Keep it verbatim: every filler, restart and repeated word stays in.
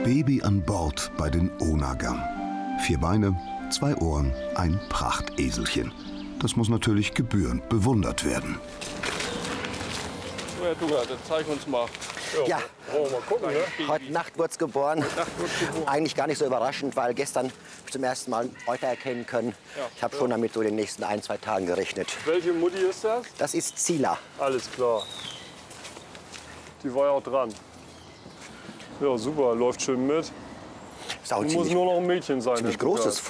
Baby an Bord bei den Onagern. Vier Beine, zwei Ohren, ein Prachteselchen. Das muss natürlich gebührend bewundert werden. So, Herr Dunger, dann zeig uns mal. Ja, Wollen wir mal gucken, ne? heute Nacht wurde es geboren. Nacht wird's geboren. Eigentlich gar nicht so überraschend, weil gestern hab ich zum ersten Mal einen Euter erkennen können. Ja, Ich habe ja. schon damit so in den nächsten ein, zwei Tagen gerechnet. Welche Mutti ist das? Das ist Zila. Alles klar. Die war ja auch dran. Ja, super, läuft schön mit. Ist auch ein Muss ziemlich, nur noch ein Mädchen sein. ziemlich Herr Dunger. großes